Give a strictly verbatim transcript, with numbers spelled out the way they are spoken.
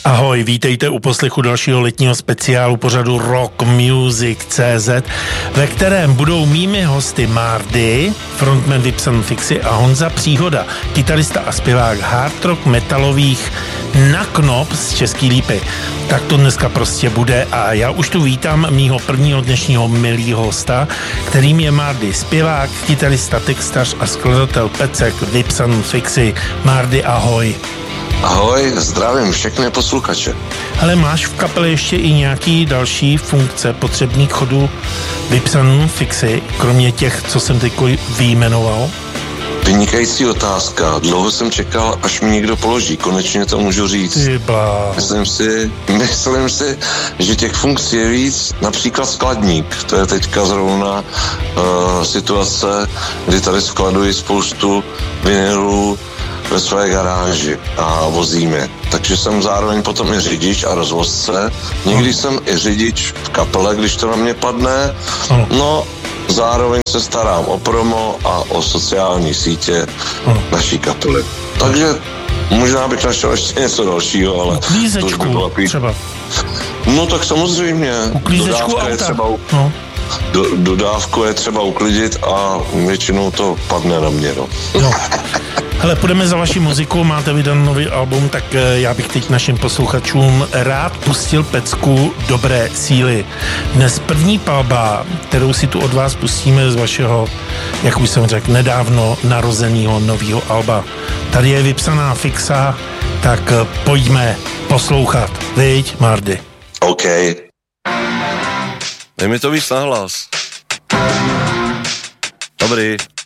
Ahoj, vítejte u poslechu dalšího letního speciálu pořadu Rock Music tečka cé zet, ve kterém budou mými hosty Mardy, frontman Vypsaný Fixy, a Honza Příhoda, kytarista a zpěvák hard rock metalových Na Knop z Český Lípy. Tak to dneska prostě bude a já už tu vítám mýho prvního dnešního milýho hosta, kterým je Mardy, zpěvák, kytarista, textař a skladatel pecek Vypsaný Fixy. Mardy, ahoj. Ahoj, zdravím všechny posluchače. Ale máš v kapele ještě i nějaký další funkce potřebný k chodu Vypsaný Fixy, kromě těch, co jsem teď vyjmenoval? Vynikající otázka. Dlouho jsem čekal, až mi někdo položí. Konečně to můžu říct. Myslím si, myslím si, že těch funkcí je víc. Například skladník. To je teďka zrovna uh, situace, kdy tady skladuji spoustu vinylů ve své garáži a vozíme. Takže jsem zároveň potom i řidič a rozvozce. Někdy jsem i řidič v kapele, když to na mě padne. No, zároveň se starám o promo a o sociální sítě naší kapely. Takže možná bych našel ještě něco dalšího, ale uklízečku to už by třeba. No tak samozřejmě. Uklízečku auta. Je třeba, no. do, dodávku je třeba uklidit a většinou to padne na mě. No. no. Hele, půjdeme za vaší muziku, máte vydaný nový album, tak já bych teď našim posluchačům rád pustil pecku Dobré síly. Dnes první palba, kterou si tu od vás pustíme z vašeho, jak už jsem řekl, nedávno narozeného nového alba. Tady je Vypsaná Fixa, tak pojďme poslouchat. Viď, Mardy? OK. Dej mi to víc nahlas. Dobrý.